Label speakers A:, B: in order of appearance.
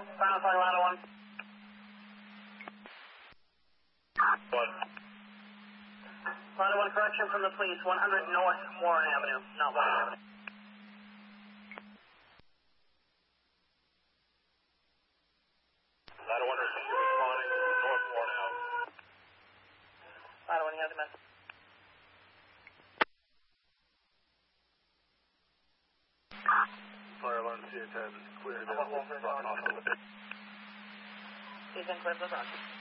A: Final flight, Lana 1.
B: What?
A: Lana 1, correction from the police, 100 North Warren Avenue, not Warren Avenue.
B: Lana 1, receiver responding from North Warren Ave.
A: Lana 1, you have the message.
B: Fire alarm CA-10, clear down.
A: He's in clear for